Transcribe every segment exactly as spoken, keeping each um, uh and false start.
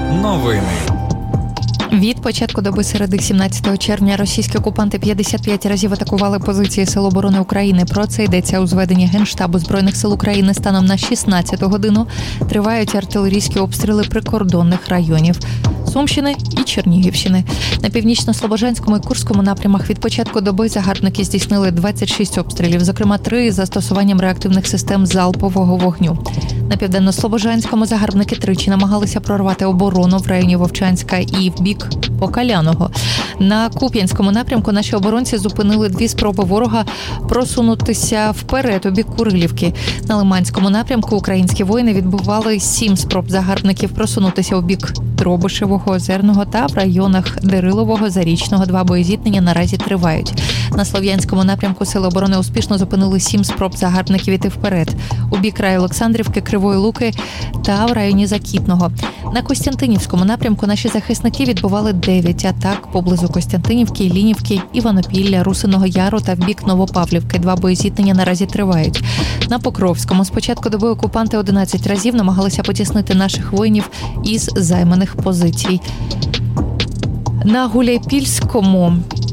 Новини. Від початку доби середи сімнадцятого червня російські окупанти п'ятдесят п'ять разів атакували позиції Сил оборони України. Про це йдеться у зведенні Генштабу Збройних сил України станом на шістнадцяту годину. Тривають артилерійські обстріли прикордонних районів Сумщини і Чернігівщини. На північно-слобожанському і Курському напрямах від початку доби загарбники здійснили двадцять шість обстрілів, зокрема три з застосуванням реактивних систем залпового вогню. На південно-слобожанському загарбники тричі намагалися прорвати оборону в районі Вовчанська і в бік Покаляного. На Куп'янському напрямку наші оборонці зупинили дві спроби ворога просунутися вперед у бік Курилівки. На Лиманському напрямку українські воїни відбивали сім спроб загарбників просунутися у бік Дробишевого, Озерного та в районах Дерилового, Зарічного. Два боєзіткнення наразі тривають. На Слов'янському напрямку Сили оборони успішно зупинили сім спроб загарбників іти вперед у бік раю Олександрівки, Кривої Луки та в районі Закітного. На Костянтинівському напрямку наші захисники відбували дев'ять атак поблизу Костянтинівки, Іллінівки, Іванопілля, Русиного Яру та в бік Новопавлівки. Два боєзіткнення наразі тривають. На Покровському з початку доби окупанти одинадцять разів намагалися потіснити наших воїнів із займаних позицій. На Гуляйпільському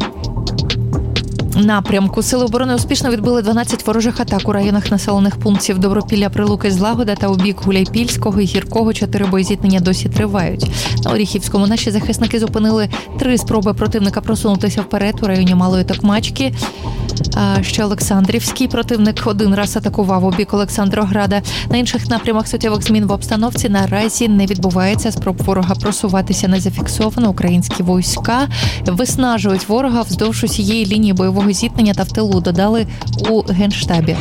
напрямку Сили оборони успішно відбили дванадцять ворожих атак у районах населених пунктів Добропілля, Прилуки, Злагода та у бік Гуляйпільського і Гіркого. Чотири боєзіткнення досі тривають. На Оріхівському наші захисники зупинили три спроби противника просунутися вперед у районі Малої Токмачки. А ще Олександрівський противник один раз атакував у бік Олександрограда. На інших напрямах суттєвих змін в обстановці наразі не відбувається. Спроб ворога просуватися не зафіксовано. Українські війська виснажують ворога вздовж усієї лінії бойового зіткнення та в тилу, додали у Генштабі.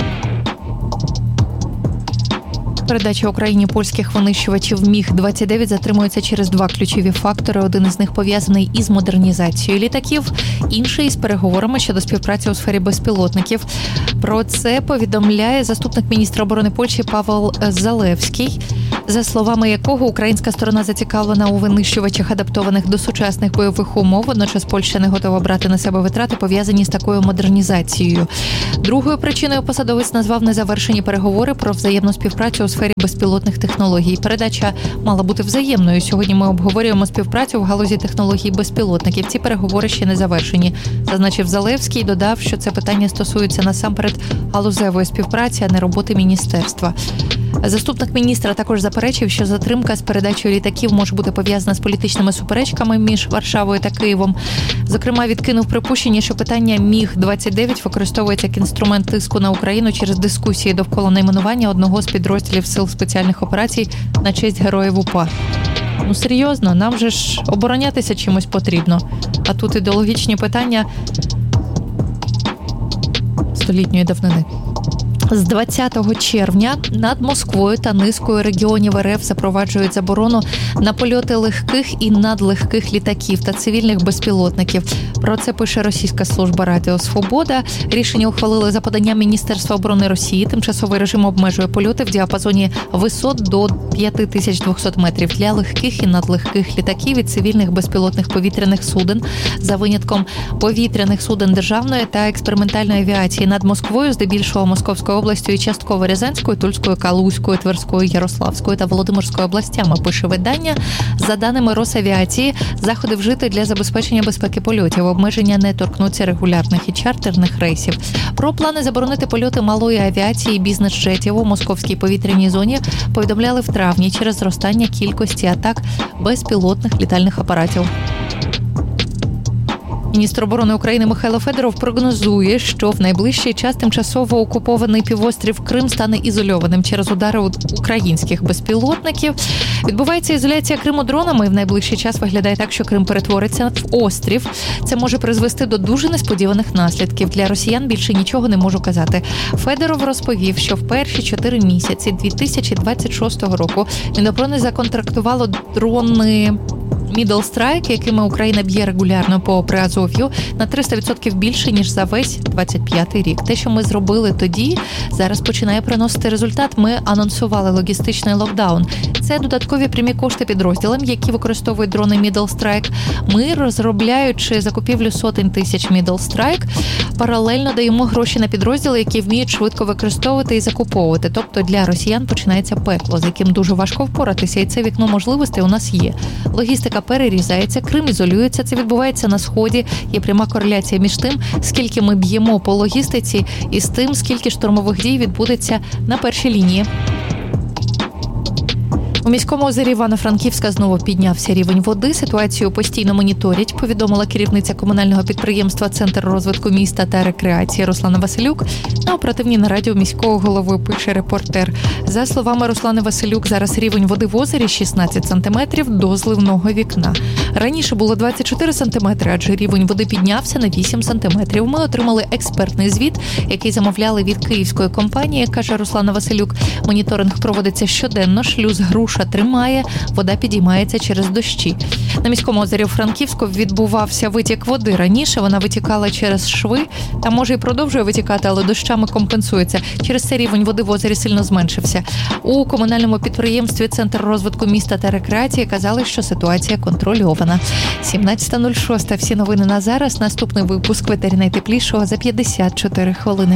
Передача Україні польських винищувачів Міг двадцять дев'ять затримується через два ключові фактори. Один із них пов'язаний із модернізацією літаків, інший – із переговорами щодо співпраці у сфері безпілотників. Про це повідомляє заступник міністра оборони Польщі Павел Залевський, за словами якого українська сторона зацікавлена у винищувачах, адаптованих до сучасних бойових умов. Водночас Польща не готова брати на себе витрати, пов'язані з такою модернізацією. Другою причиною посадовець назвав незавершені переговори про взаємну співпрацю у сфері безпілотних технологій. Передача мала бути взаємною. Сьогодні ми обговорюємо співпрацю в галузі технологій безпілотників. Ці переговори ще не завершені, зазначив Залевський. Додав, що це питання стосується насамперед галузевої співпраці, а не роботи міністерства. Заступник міністра також заперечив, що затримка з передачею літаків може бути пов'язана з політичними суперечками між Варшавою та Києвом. Зокрема, відкинув припущення, що питання Міг двадцять дев'ять використовується як інструмент тиску на Україну через дискусії довкола найменування одного з підрозділів Сил спеціальних операцій на честь героїв УПА. Ну, серйозно, нам же ж оборонятися чимось потрібно. А тут ідеологічні питання столітньої давнини. З двадцятого червня над Москвою та низкою регіонів РФ запроваджують заборону на польоти легких і надлегких літаків та цивільних безпілотників. Про це пише російська служба Радіо Свобода. Рішення ухвалили за поданням Міністерства оборони Росії. Тимчасовий режим обмежує польоти в діапазоні висот до п'ять тисяч двісті метрів для легких і надлегких літаків і цивільних безпілотних повітряних суден, за винятком повітряних суден державної та експериментальної авіації над Москвою, здебільшого Московською областю і частково Рязанською, Тульською, Калузькою, Тверською, Ярославською та Володимирською областями, пише видання. За даними Росавіації, заходи вжити для забезпечення безпеки польотів. Обмеження не торкнуться регулярних і чартерних рейсів. Про плани заборонити польоти малої авіації і бізнес-джетів у московській повітряній зоні повідомляли в травні через зростання кількості атак безпілотних літальних апаратів. Міністр оборони України Михайло Федоров прогнозує, що в найближчий час тимчасово окупований півострів Крим стане ізольованим через удари українських безпілотників. Відбувається ізоляція Криму дронами, і в найближчий час виглядає так, що Крим перетвориться в острів. Це може призвести до дуже несподіваних наслідків. Для росіян більше нічого не можу казати. Федоров розповів, що в перші чотири місяці дві тисячі двадцять шостого року Міноборони законтрактувало дрони Middle Strike, якими Україна б'є регулярно по Приазов'ю, на триста відсотків більше, ніж за весь двадцять п'ятий рік. Те, що ми зробили тоді, зараз починає приносити результат. Ми анонсували логістичний локдаун. Це додаткові прямі кошти підрозділам, які використовують дрони Middle Strike. Ми, розробляючи закупівлю сотень тисяч Middle Strike, паралельно даємо гроші на підрозділи, які вміють швидко використовувати і закуповувати. Тобто для росіян починається пекло, з яким дуже важко впоратися, і це вікно можливостей у нас є. Логістика перерізається, Крим ізолюється, це відбувається на Сході. Є пряма кореляція між тим, скільки ми б'ємо по логістиці, і з тим, скільки штурмових дій відбудеться на першій лінії. У міському озері Івано-Франківська знову піднявся рівень води. Ситуацію постійно моніторять, повідомила керівниця комунального підприємства «Центр розвитку міста та рекреації» Руслана Василюк. На оперативній нараді у міського голови, пише репортер. За словами Руслани Василюк, зараз рівень води в озері шістнадцять сантиметрів до зливного вікна. Раніше було двадцять чотири сантиметри, адже рівень води піднявся на вісім сантиметрів. Ми отримали експертний звіт, який замовляли від київської компанії, каже Руслана Василюк. Моніторинг проводиться щоденно, шлюз Груша тримає, вода підіймається через дощі. На міському озері у Франківську відбувався витік води. Раніше вона витікала через шви, та може і продовжує витікати, але дощами компенсується. Через це рівень води в озері сильно зменшився. У комунальному підприємстві «Центр розвитку міста та рекреації» казали, що ситуація контрольована. сімнадцята нуль шість. Всі новини на зараз. Наступний випуск в етері найтеплішого за п'ятдесят чотири хвилини.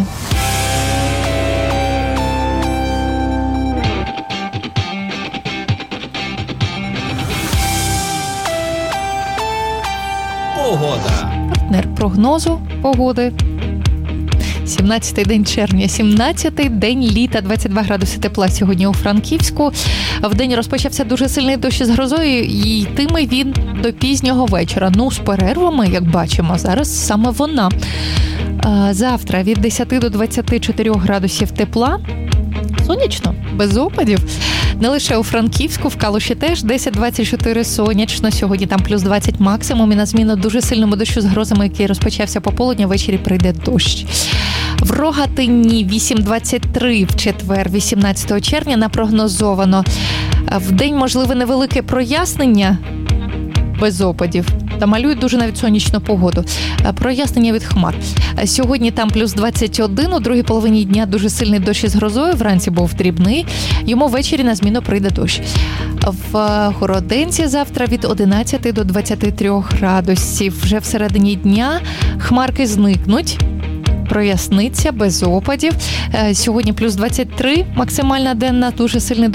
Погода. Партнер прогнозу погоди. сімнадцятий день червня, сімнадцятий день літа, двадцять два градуси тепла сьогодні у Франківську. Вдень розпочався дуже сильний дощ із грозою, і йтиме він до пізнього вечора. Ну, з перервами, як бачимо, зараз саме вона. Завтра від десяти до двадцяти чотирьох градусів тепла. Сонячно, без опадів. Не лише у Франківську, в Калуші теж десять двадцять чотири сонячно. Сьогодні там плюс двадцять максимум, і на зміну дуже сильному дощу з грозами, який розпочався пополудня, ввечері прийде дощ. В Рогатині вісім двадцять три в четвер, вісімнадцятого червня, напрогнозовано. Вдень можливе невелике прояснення без опадів. Та малюють дуже навіть сонячну погоду. Прояснення від хмар. Сьогодні там плюс двадцять один, у другій половині дня дуже сильний дощ із грозою, вранці був дрібний, йому ввечері на зміну прийде дощ. В Городенці завтра від одинадцяти до двадцяти трьох градусів. Вже всередині дня хмарки зникнуть, проясниться без опадів. Сьогодні плюс двадцять три, максимальна денна, дуже сильний дощ